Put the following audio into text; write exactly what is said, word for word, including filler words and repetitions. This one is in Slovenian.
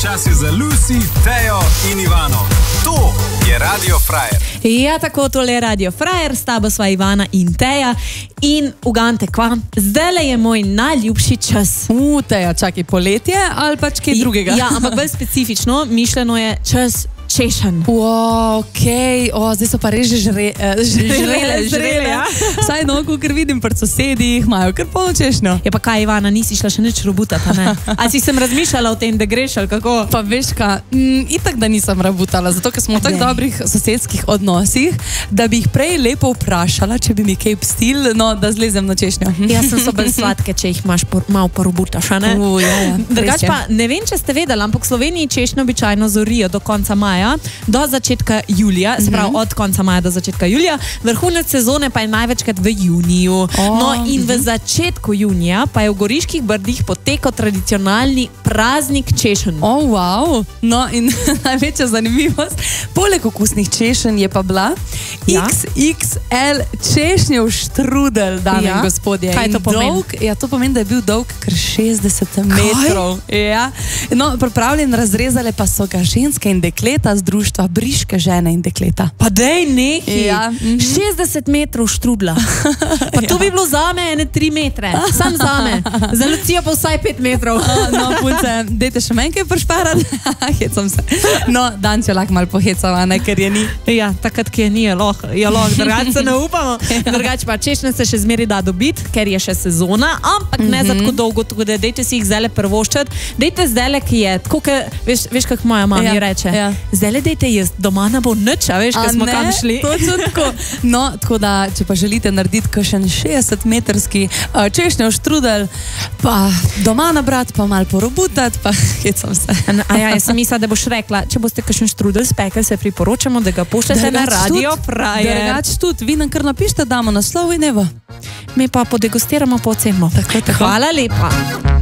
Čas je za Lucy, Tejo in Ivano. To je Radio Frajer. Ja, tako tole je Radio Frajer, s tabo sva Ivana in Teja. In ugante kva, zdajle je moj najljubši čas. U, Teja, čakaj, poletje ali pač kaj drugega? Ja, ampak bolj specifično, mišljeno je čas češenj. Wow, okej, okay. O, zdaj so pa res že žre, uh, žrele, žrele, ja. Saj no, ker vidim pred sosedih, imajo kar polno češnjo. Je pa kaj, Ivana, nisi šla še nič robutati, ne? A si sem razmišljala o tem, da greš, ali kako? Pa veš ka, mm, itak da nisem rabutala, zato ker smo v tak dobrih sosedskih odnosih, da bi jih prej lepo vprašala, če bi mi kaj pstil, no, da zlezem na češnjo. Jaz sem so bolj sladke, če jih imaš por, malo porobutaš, a ne? U, ja, ja. Drugač pa, ne vem, če ste vedeli, ampak v Sloveniji češnjo običajno zorijo do konca maja, do začetka julija, se pravi od konca maja do začetka julija, vrhunec sezone pa je največkrat v juniju. Oh, no in v začetku junija pa je v Goriških brdih potekal tradicionalni praznik češenj. O, oh, wow, no in največja zanimivost, poleg okusnih češenj je pa bila ja? iks iks el češnjev štrudel, dame ja? in gospodje. Kaj to pomeni? Dolg, ja, to pomeni, da je bil dolg kar šestdeset metrov. Ja. No, pripravljen razrezale pa so ga ženske in dekleta z društva Briške žene in dekleta. Pa dej neki, ja. mm-hmm. šestdeset metrov štrudla. Pa to ja. bi bilo zame ene tri metre. Sam zame. Za Lucijo pa vsaj pet metrov. No, punce, dejte še menj kaj prešparati. Hecam se. No, dan če lahko malo pohecava, ne, ker je ni. Ja, takrat, ki je ni, je lahko. Je lahko, drugače se ne upamo. Drugače pa češnje se še zmeri da dobiti, ker je še sezona, ampak ne mm-hmm. za tako dolgo, tako da dejte si jih zdajle prvoščati. Dejte zdajle, ki je, tako ke, veš, veš kak moja mama ja. reče. Ja. Zdajle dejte jaz doma ne bo nič, a veš, ko smo kam šli. Točno tako. No, tako da, če pa želite narediti kakšen šestdeset metrski uh, češnjev štrudel, pa doma nabrati, pa malo porobutati, pa hecam se. A ja, jaz sem mislila, da boš rekla, če boste kakšen štrudel spekli, se priporočamo, da ga pošljete na Radio Frajer. Drugač tudi, vi nam kar napišite, damo naslov in evo. Mi pa podegustiramo, pa ocenimo. Tako, tako. Hvala lepa.